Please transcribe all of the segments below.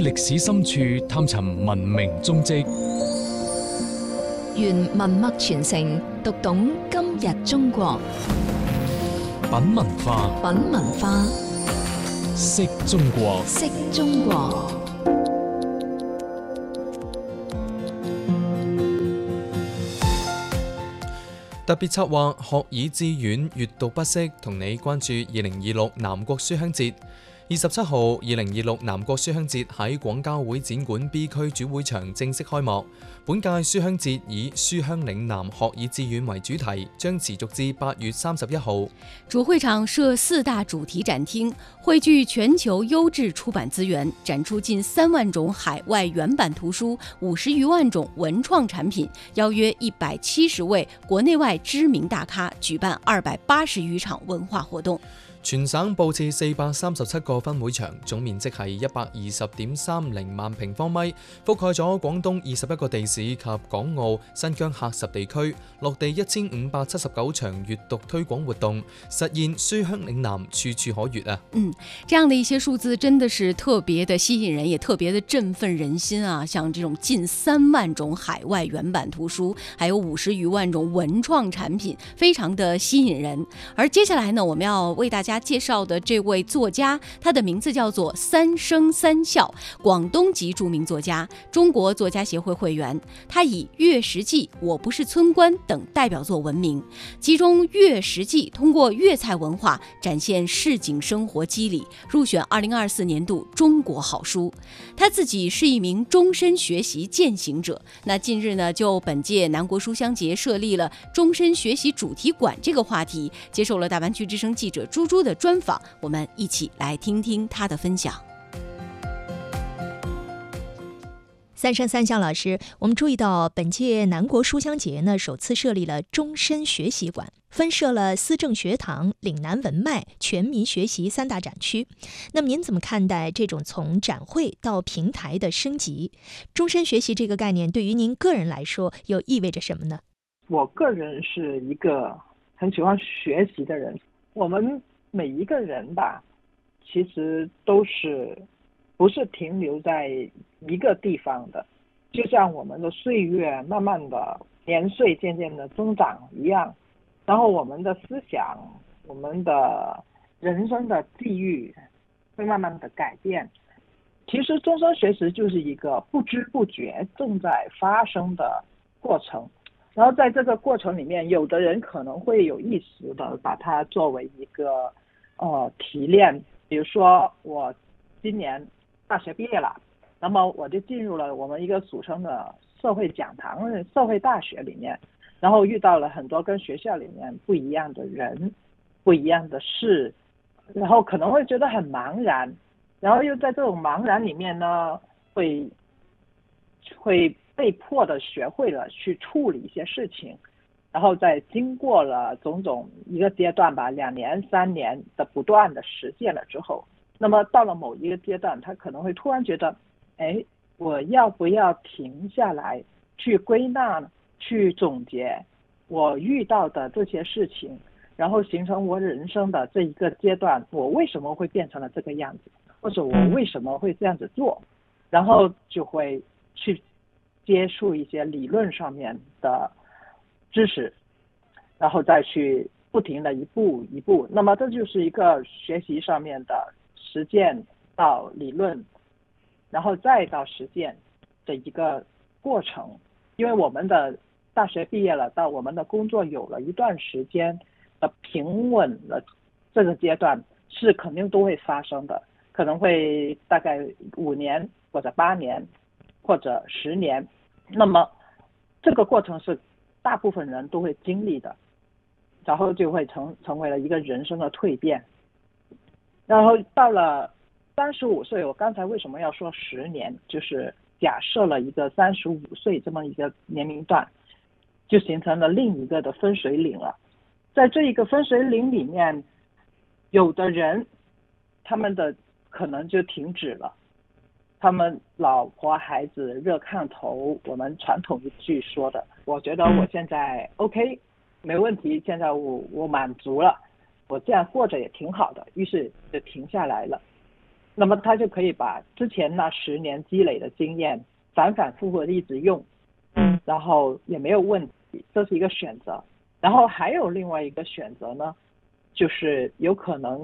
歷史深處探尋文明蹤跡， 願文脈傳承，讀懂今日中國。 品文化， 品文化， 識中國， 識中國。 特別策劃學以致遠，閱讀不息，同你關注2026南國書香節。27號2026南國書香節喺廣交會展館 B 區主會場正式開幕。本屆書香節以書香嶺南學以致遠為主題，將持續至8月31號。 主會場設4大主題展廳，匯聚全球優質出版資源，展出近3萬種海外原版圖書，50餘萬種文創產品，邀約170位國內外知名大咖，舉辦280餘場文化活動。 全省佈設437個分會場，總面積係120.30萬平方米，覆蓋咗廣東21個地市及港澳、新疆喀什地區，落地1579場閱讀推廣活動，實現書香嶺南，處處可閱啊！ 這樣的一些數字真的是特別的吸引人，也特別的振奮人心啊！像這種近3萬種海外原版圖書，還有50餘萬種文創產品，非常的吸引人。而接下來呢，我們要為大家介紹的這位作家，他的名字叫做三生三笑，廣東籍著名作家，中國作家協會會員。他以《粵食記》《我不是村官》等代表作聞名，其中《粵食記》通過粵菜文化展現市井生活機理，入選2024年度中國好書。他自己是一名終身學習踐行者，那近日呢，就本屆南國書香節設立了終身學習主題館這個話題，接受了大灣區之聲記者朱朱的專訪，我們一起來聽聽他的分享。 三生三笑老師，我們注意到本屆南國書香節呢，首次設立了終身學習館，分設了思政學堂、嶺南文脈、全民學習3大展區。那麼您怎麼看待這種從展會到平台的升級？終身學習這個概念對於您個人來說又意味着什麼呢？ 我個人是一個很喜歡學習的人，我們每一個人吧，其實都是不是停留在一個地方的，就像我們的歲月慢慢的年歲漸漸的增長一樣，然後我們的思想，我們的人生的際遇會慢慢的改變。其實終身學習就是一個不知不覺正在發生的過程，然後在這個過程裡面，有的人可能會有意識的把它作為一個提煉，比如說我今年大學畢業了，那麼我就進入了我們一個俗稱的社會講堂、社會大學裡面，然後遇到了很多跟學校裡面不一樣的人、不一樣的事，然後可能會覺得很茫然，然後又在這種茫然裡面呢，會被迫的學會了去處理一些事情，然後在經過了種種一個階段吧，2年3年的不斷的實踐了之後，那麼到了某一個階段，他可能會突然覺得，哎，我要不要停下來去歸納、去總結我遇到的這些事情，然後形成我人生的這一個階段，我為什麼會變成了這個樣子，或者我為什麼會這樣子做，然後就會去接觸一些理論上面的知識，然後再去不停的一步一步，那麼這就是一個學習上面的實踐到理論，然後再到實踐的一個過程。因為我們的大學畢業了，到我們的工作有了一段時間的平穩的這個階段，是肯定都會發生的，可能會大概5年或者8年或者10年，那麼這個過程是大部分人都會經歷的，然後就會成為了一個人生的蛻變。然後到了35歲，我剛才為什麼要說10年，就是假設了一個35歲這麼一個年齡段，就形成了另一個的分水嶺了。在這一個分水嶺裡面，有的人他們的可能就停止了，他們老婆孩子熱炕頭，我們傳統一句說的，我覺得我現在 OK， 沒問題，現在我滿足了，我這樣過着也挺好的，於是就停下來了。 那么他就可以把之前那10年积累的经验反反复复的一直用，然后也没有问题，这是一个选择。然后还有另外一个选择呢，就是有可能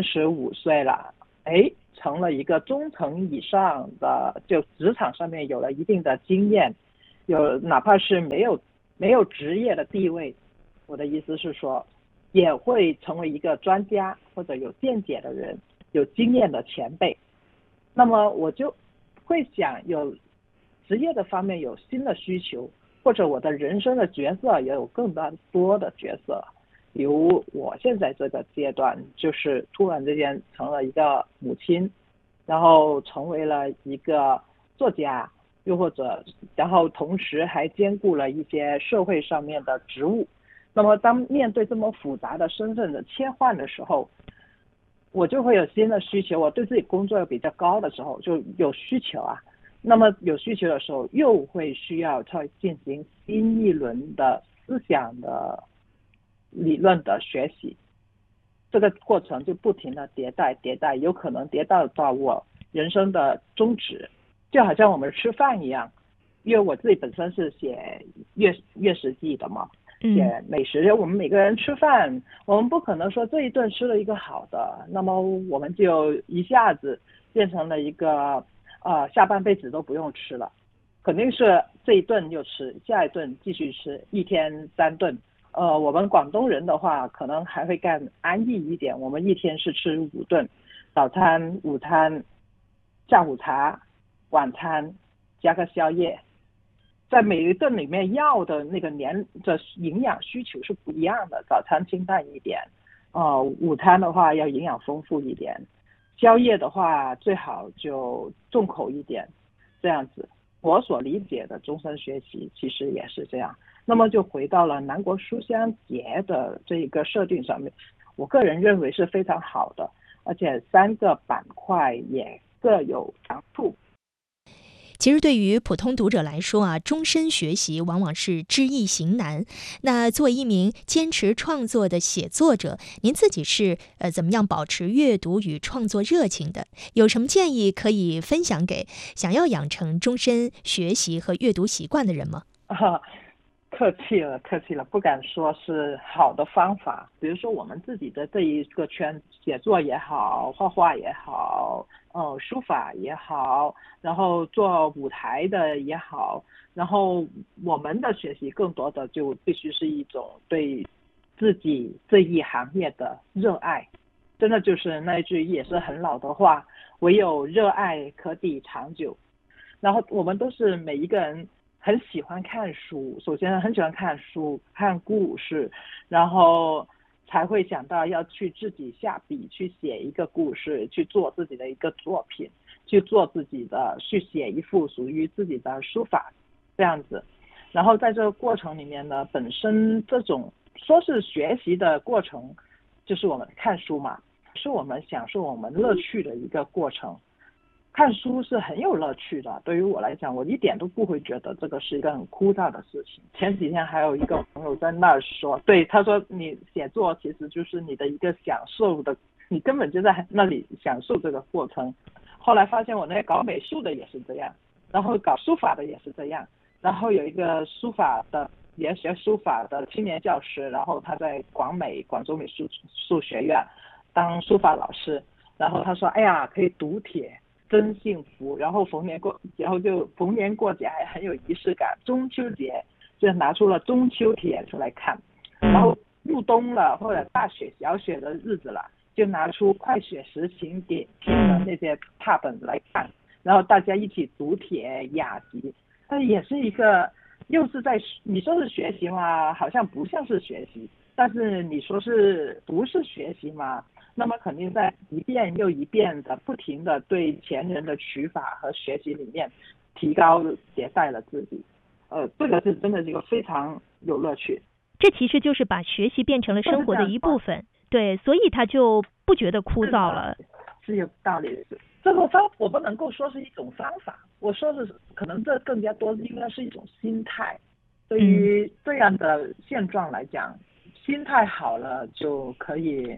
35岁了，成了一个中层以上的，就职场上面有了一定的经验，哪怕是没有职业的地位，我的意思是说，也会成为一个专家或者有见解的人，有经验的前辈。那么我就会想，有职业的方面有新的需求，或者我的人生的角色也有更多的角色。比如我现在这个阶段，就是突然之间成了一个母亲，然后成为了一个作家，又或者然后同时还兼顾了一些社会上面的职务。那么当面对这么复杂的身份的切换的时候，我就会有新的需求，我对自己工作比较高的时候就有需求啊。那么有需求的时候，又会需要再进行新一轮的思想的理论的学习，这个过程就不停的迭代，有可能迭代到我人生的终止。就好像我们吃饭一样，因为我自己本身是写粤食记的嘛，写美食，我们每个人吃饭，我们不可能说这一顿吃了一个好的，那么我们就一下子变成了一个下半辈子都不用吃了，肯定是这一顿就吃，下一顿继续吃，一天3顿。我们广东人的话，可能还会更安逸一点，我们一天是吃5顿，早餐、午餐、下午茶、晚餐加个宵夜。在每一顿里面要的那个营养需求是不一样的，早餐清淡一点，午餐的话要营养丰富一点，宵夜的话最好就重口一点，这样子。我所理解的终身学习其实也是这样。那么就回到了南国书香节的这个设定上面，我个人认为是非常好的，而且3个板块也各有长处。 其实对于普通读者来说啊，终身学习往往是知易行难。那作为一名坚持创作的写作者，您自己是怎么样保持阅读与创作热情的？有什么建议可以分享给想要养成终身学习和阅读习惯的人吗？ 客气了，不敢说是好的方法。比如说我们自己的这一个圈，写作也好，画画也好，书法也好，然后做舞台的也好，然后我们的学习更多的就必须是一种对自己这一行业的热爱。真的就是那一句也是很老的话，唯有热爱可抵长久。然后我们都是每一个人很喜欢看书，首先很喜欢看书、看故事，然后才会想到要去自己下笔去写一个故事，去做自己的一个作品，去写一幅属于自己的书法这样子。然后在这个过程里面呢，本身这种说是学习的过程，就是我们看书嘛，是我们享受我们乐趣的一个过程。看书是很有乐趣的，对于我来讲，我一点都不会觉得这个是一个很枯燥的事情。前几天还有一个朋友在那儿说，对，他说你写作其实就是你的一个享受的，你根本就在那里享受这个过程。后来发现我那个搞美术的也是这样，然后搞书法的也是这样，然后有一个也学书法的青年教师，然后他在广州美术学院当书法老师，然后他说，哎呀，可以读帖。真幸福，然后逢年过节还很有仪式感。中秋节就拿出了中秋帖出来看，然后入冬了或者大雪小雪的日子了，就拿出快雪时晴帖的那些拓本来看，然后大家一起读帖雅集。它也是一个，又是你说是学习嘛，好像不像是学习，但是你说是不是学习嘛？那么肯定在一遍又一遍的不停的对前人的取法和学习里面提高迭代了自己，这个是真的是一个非常有乐趣。 这其实就是把学习变成了生活的一部分，对，所以他就不觉得枯燥了。 是有道理的。这个我不能够说是一种方法，我说是可能这更加多应该是一种心态。对于这样的现状来讲，心态好了就可以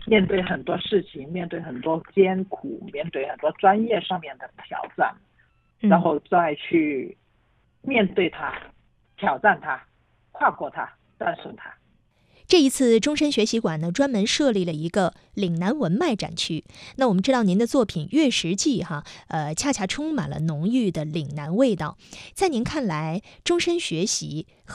面对很多事情，面对很多艰苦，面对很多专业上面的挑战，然后再去面对它，挑战它，跨过它，战胜它。 这一次终身学习馆呢，专门设立了一个岭南文脉展区。那我们知道您的作品《月食记》恰恰充满了浓郁的岭南味道。在您看来，终身学习